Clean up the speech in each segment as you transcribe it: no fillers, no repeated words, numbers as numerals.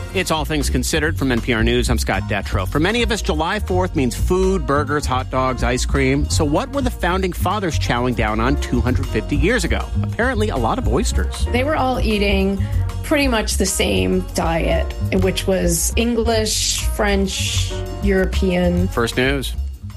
It's All Things Considered from NPR News. I'm Scott Detrow. For many of us, July 4th means food, burgers, hot dogs, ice cream. So what were the founding fathers chowing down on 250 years ago? Apparently a lot of oysters. They were all eating pretty much the same diet, which was English, French, European. First News.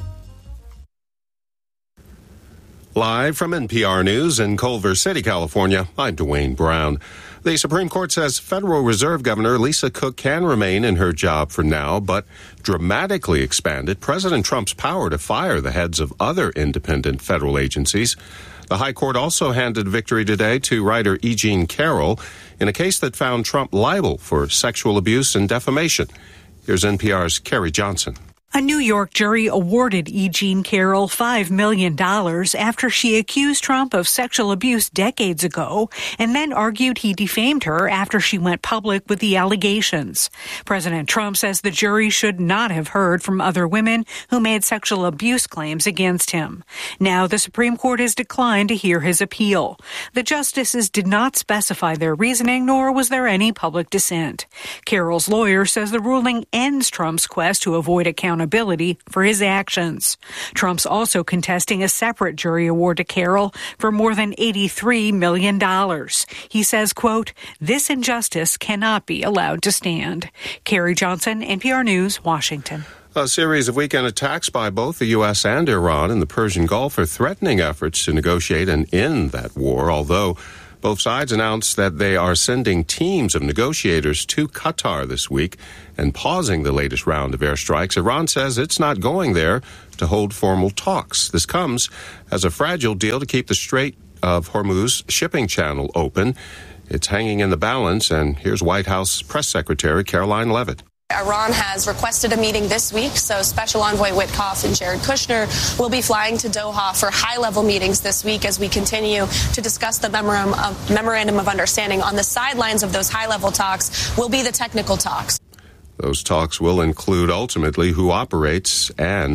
Live from NPR News in Culver City, California, I'm Dwayne Brown. The Supreme Court says Federal Reserve Governor Lisa Cook can remain in her job for now, but dramatically expanded President Trump's power to fire the heads of other independent federal agencies. The High Court also handed victory today to writer E. Jean Carroll in a case that found Trump liable for sexual abuse and defamation. Here's NPR's Carrie Johnson. A New York jury awarded E. Jean Carroll $5 million after she accused Trump of sexual abuse decades ago and then argued he defamed her after she went public with the allegations. President Trump says the jury should not have heard from other women who made sexual abuse claims against him. Now the Supreme Court has declined to hear his appeal. The justices did not specify their reasoning, nor was there any public dissent. Carroll's lawyer says the ruling ends Trump's quest to avoid accountability for his actions. Trump's also contesting a separate jury award to Carroll for more than $83 million. He says, quote, "This injustice cannot be allowed to stand." Carrie Johnson, NPR News, Washington. A series of weekend attacks by both the U.S. and Iran in the Persian Gulf are threatening efforts to negotiate and end that war, although both sides announced that they are sending teams of negotiators to Qatar this week and pausing the latest round of airstrikes. Iran says it's not going there to hold formal talks. This comes as a fragile deal to keep the Strait of Hormuz shipping channel open. It's hanging in the balance, and here's White House Press Secretary Caroline Leavitt. Iran has requested a meeting this week, so Special Envoy Witkoff and Jared Kushner will be flying to Doha for high-level meetings this week as we continue to discuss the memorandum of understanding. On the sidelines of those high-level talks will be the technical talks. Those talks will include ultimately who operates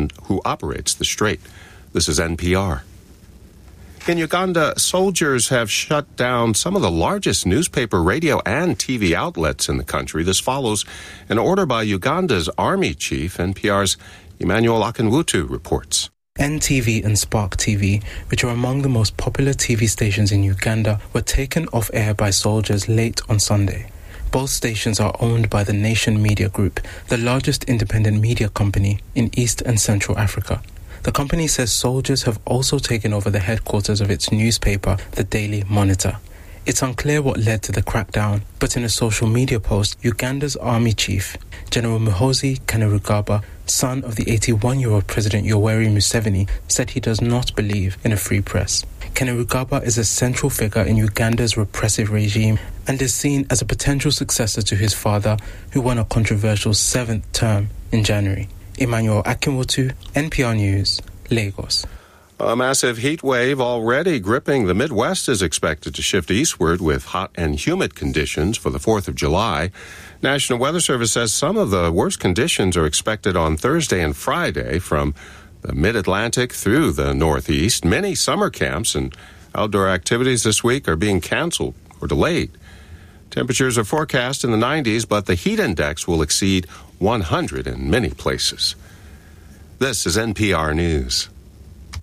the strait. This is NPR. In Uganda, soldiers have shut down some of the largest newspaper, radio, and TV outlets in the country. This follows an order by Uganda's army chief. NPR's Emmanuel Akinwutu reports. NTV and Spark TV, which are among the most popular TV stations in Uganda, were taken off air by soldiers late on Sunday. Both stations are owned by the Nation Media Group, the largest independent media company in East and Central Africa. The company says soldiers have also taken over the headquarters of its newspaper, the Daily Monitor. It's unclear what led to the crackdown, but in a social media post, Uganda's army chief, General Muhoozi Kainerugaba, son of the 81-year-old President Yoweri Museveni, said he does not believe in a free press. Kainerugaba is a central figure in Uganda's repressive regime and is seen as a potential successor to his father, who won a controversial 7th term in January. Emmanuel Akinwutu, NPR News, Lagos. A massive heat wave already gripping the Midwest is expected to shift eastward with hot and humid conditions for the 4th of July. National Weather Service says some of the worst conditions are expected on Thursday and Friday from the mid-Atlantic through the Northeast. Many summer camps and outdoor activities this week are being canceled or delayed. Temperatures are forecast in the 90s, but the heat index will exceed 100 in many places. This is NPR News.